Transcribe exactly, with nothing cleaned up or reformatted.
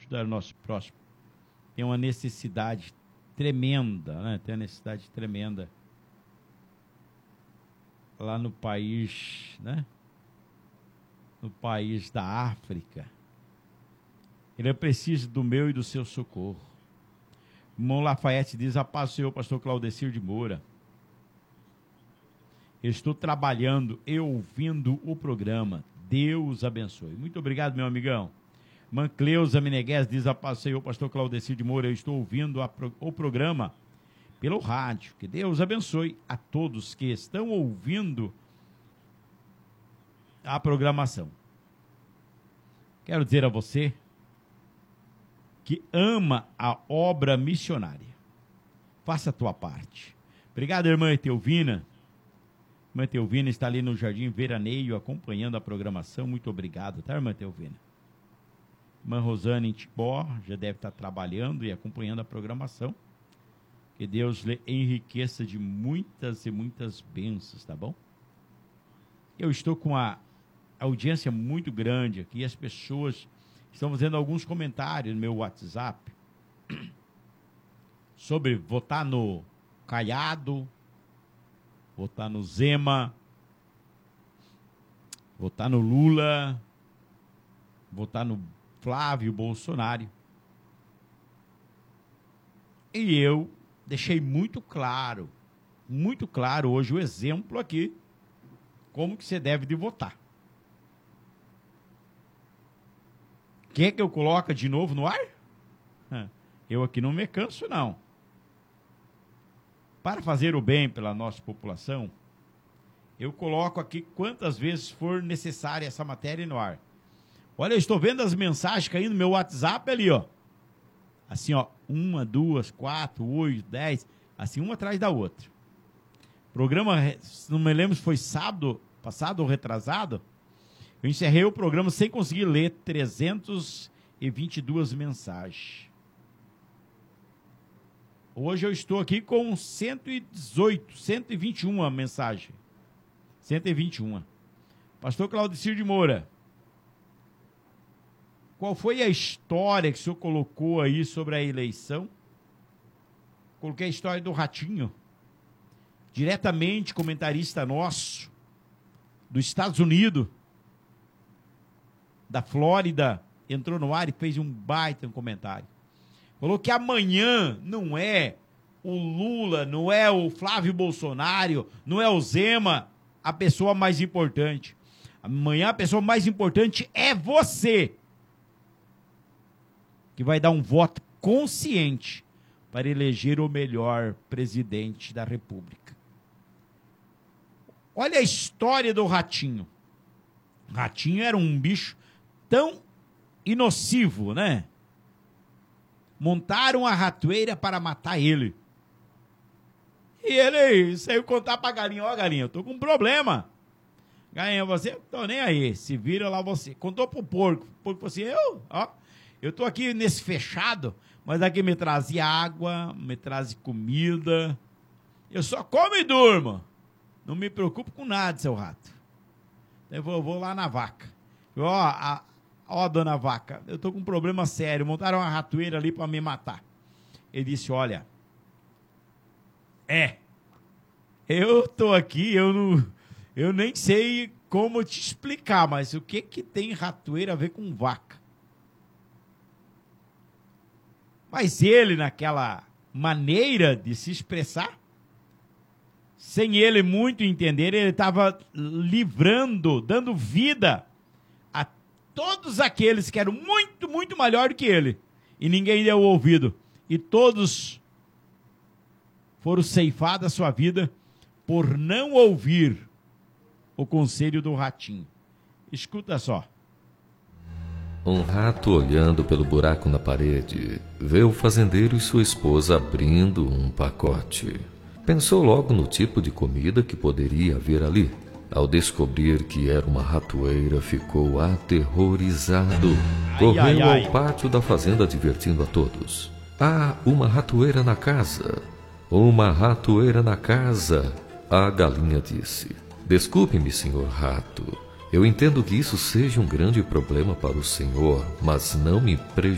ajudar o nosso próximo. Tem uma necessidade tremenda, né? Tem uma necessidade tremenda lá no país, né? No país da África. Ele precisa do meu e do seu socorro. O irmão Lafayette diz: a paz do Senhor, pastor Claudecir de Moura. Eu estou trabalhando e ouvindo o programa. Deus abençoe. Muito obrigado, meu amigão. Irmã Cleusa Meneghés diz: a paz do Senhor, pastor Claudecir de Moura. Eu estou ouvindo a, o programa pelo rádio. Que Deus abençoe a todos que estão ouvindo a programação. Quero dizer a você que ama a obra missionária. Faça a tua parte. Obrigado, irmã Etelvina. Irmã Etelvina está ali no Jardim Veraneio acompanhando a programação. Muito obrigado, tá, irmã Etelvina? Irmã Rosana em Tibó já deve estar trabalhando e acompanhando a programação. Que Deus lhe enriqueça de muitas e muitas bênçãos, tá bom? Eu estou com a audiência muito grande aqui. As pessoas estão fazendo alguns comentários no meu WhatsApp sobre votar no Caiado, votar no Zema, votar no Lula, votar no Flávio Bolsonaro. E eu deixei muito claro, muito claro hoje o exemplo aqui, como que você deve de votar. Quer que eu coloque de novo no ar? Eu aqui não me canso, não. Para fazer o bem pela nossa população, eu coloco aqui quantas vezes for necessária essa matéria no ar. Olha, eu estou vendo as mensagens caindo no meu WhatsApp ali, ó. Assim, ó, uma, duas, quatro, oito, dez, assim, uma atrás da outra. Programa, não me lembro se foi sábado passado ou retrasado, eu encerrei o programa sem conseguir ler trezentas e vinte e duas mensagens. Hoje eu estou aqui com cento e dezoito, cento e vinte e uma mensagens. cento e vinte e uma. Pastor Claudecir de Moura, qual foi a história que o senhor colocou aí sobre a eleição? Coloquei a história do Ratinho. Diretamente comentarista nosso, dos Estados Unidos, da Flórida, entrou no ar e fez um baita um comentário. Falou que amanhã não é o Lula, não é o Flávio Bolsonaro, não é o Zema a pessoa mais importante. Amanhã a pessoa mais importante é você, que vai dar um voto consciente para eleger o melhor presidente da República. Olha a história do Ratinho. Ratinho era um bicho tão inocivo, né? Montaram a ratoeira para matar ele. E ele saiu contar pra galinha: ó, galinha, eu tô com um problema. Galinha, você, tô nem aí, se vira lá você. Contou pro porco. O porco falou assim: eu, ó, eu tô aqui nesse fechado, mas aqui me trazia água, me traz comida. Eu só como e durmo. Não me preocupo com nada, seu rato. Eu vou, vou lá na vaca. Eu, ó, a, ó, dona vaca, eu tô com um problema sério. Montaram uma ratoeira ali pra me matar. Ele disse: olha, é, eu tô aqui, eu não, eu nem sei como te explicar, mas o que que tem ratoeira a ver com vaca? Mas ele, naquela maneira de se expressar, sem ele muito entender, ele estava livrando, dando vida a todos aqueles que eram muito, muito maior que ele. E ninguém deu ouvido. E todos foram ceifados a sua vida por não ouvir o conselho do ratinho. Escuta só. Um rato, olhando pelo buraco na parede, vê o fazendeiro e sua esposa abrindo um pacote. Pensou logo no tipo de comida que poderia haver ali. Ao descobrir que era uma ratoeira, ficou aterrorizado. Ai, Correu ai, ai. ao pátio da fazenda advertindo a todos. Há uma ratoeira na casa. Uma ratoeira na casa. A galinha disse: desculpe-me, senhor rato. Eu entendo que isso seja um grande problema para o senhor, mas não me prejudique.